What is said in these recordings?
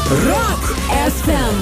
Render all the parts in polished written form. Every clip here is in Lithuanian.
Rock FM.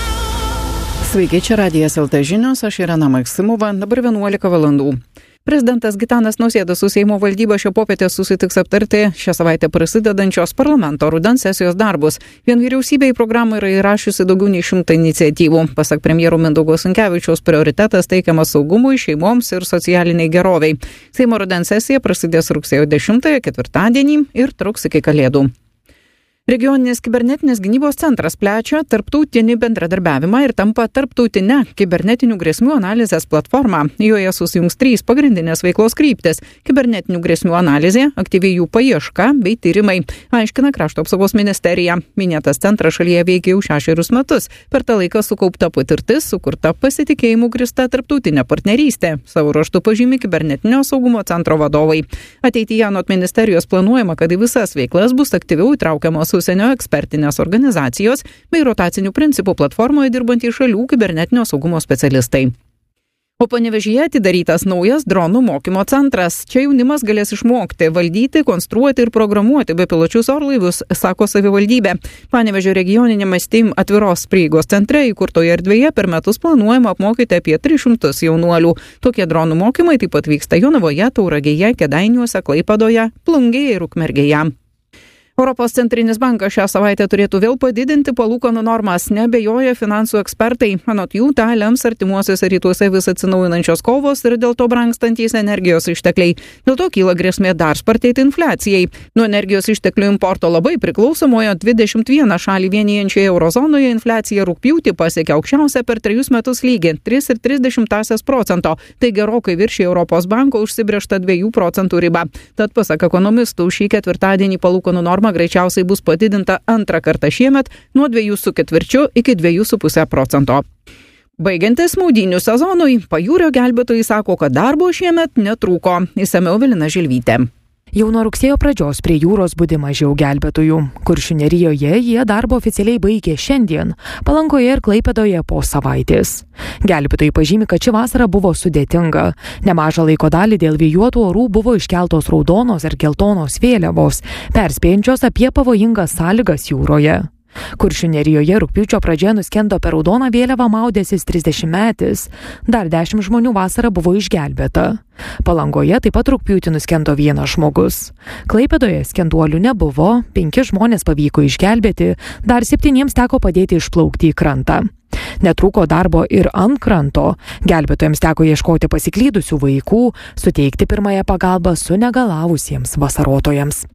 Sveiki, čia Radijas LT žinios, aš Irena Maksimova, dabar 11 valandų. Prezidentas Gitanas Nausėda su Seimo valdyba šią popietę susitiks aptarti šią savaitę prasidedančios parlamento rudens sesijos darbus. Vien vyriausybė į programą yra įrašiusi daugiau nei 100 iniciatyvų. Pasak premjero Mindaugo Sinkevičiaus prioritetas teikiamas saugumui, šeimoms ir socialiniai geroviai. Seimo rudens sesija prasidės rugsėjo 10 ketvirtadienį ir truks iki Kalėdų. Regioninis kibernetinės gynybos centras plečia tarptautinį bendradarbiavimą ir tampa tarptautinę kibernetinių grėsmių analizės platformą. Joje susijungs 3 pagrindinės veiklos kryptis – kibernetinių grėsmių analizė, aktyviai jų paieška bei tyrimai, aiškina Krašto apsaugos ministerija. Minėtas centras šalyje veikia jau 6 metus. Per tą laiką sukaupta patirtis, sukurta pasitikėjimų grįsta tarptautinė partnerystė. Savo ruožtu pažymi kibernetinio saugumo centro vadovai. Ateityje anot ministerijos planuojama, kad į visas veiklas bus aktyviau įtraukiamos užsienio ekspertinės organizacijos bei rotacinių principų platformoje dirbantys šalių kibernetinio saugumo specialistai. O Panevėžyje atidarytas naujas dronų mokymo centras. Čia jaunimas galės išmokti, valdyti, konstruoti ir programuoti bepiločius orlaivius, sako savivaldybė. Panevėžio regioniniame STEAM atviros prieigos centre įkurtoje erdvėje per metus planuojama apmokyti apie 300 jaunuolių. Tokie dronų mokymai taip pat vyksta Jonavoje, Tauragėje, Kėdainiuose, Klaipėdoje, Plungėje ir Ukmergėje. Europos centrinis bankas šią savaitę turėtų vėl padidinti palūkanų normas, neabejoja finansų ekspertai. Anot jų, tą lems artimuosiuose rytuose vis atsinaujinančios kovos ir dėl to brangstantys energijos ištekliai. Dėl to kyla grėsmė dar spartėti infliacijai. Nuo energijos išteklių importo labai priklausomoje 21 šalį vienijančioje eurozonoje infliacija rugpjūtį pasiekė aukščiausią per 3 metus lygį – 3,3%. Tai gerokai viršija Europos banko užsibrėžtą 2% ribą. Tad pasak ekonomistų, šį ketvirtadienį palūkanų norma greičiausiai bus padidinta antrą kartą šiemet nuo 2,25 iki 2,5%. Baigiantis maudynių sezonui, pajūrio gelbėtojai sako, kad darbo šiemet netrūko. Išsamiau Evelina Žilvytė. Jau nuo rugsėjo pradžios prie jūros budi mažiau gelbėtojų. Kuršių Nerijoje jie darbą oficialiai baigė šiandien, Palangoje ir Klaipėdoje po savaitės. Gelbėtojai pažymi, kad ši vasara buvo sudėtinga. Nemažą laiko dalį dėl vėjuotų orų buvo iškeltos raudonos ir geltonos vėliavos, perspėjančios apie pavojingas sąlygas jūroje. Kuršių Nerijoje rugpjūčio pradžioje nuskendo per raudoną vėliavą maudęsis 30-metis. Dar 10 žmonių vasarą buvo išgelbėta. Palangoje taip pat rugpjūtį nuskendo 1 žmogus. Klaipėdoje skenduolių nebuvo, 5 žmonės pavyko išgelbėti, dar 7 teko padėti išplaukti į krantą. Netrūko darbo ir ant kranto. Gelbėtojams teko ieškoti pasiklydusių vaikų, suteikti pirmąją pagalbą sunegalavusiems vasarotojams.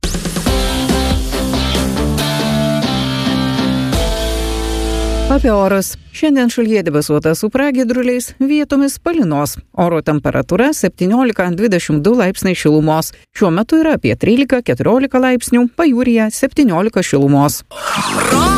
Apie orus. Šiandien šalyje debesuota su pragiedruliais, vietomis palynos. Oro temperatūra 17–22 laipsniai šilumos. Šiuo metu yra apie 13–14 laipsnių, pajūryje 17 šilumos.